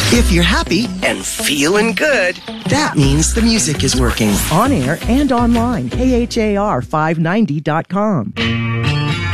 If you're happy and feeling good, that means the music is working. On air and online, KHAR590.com.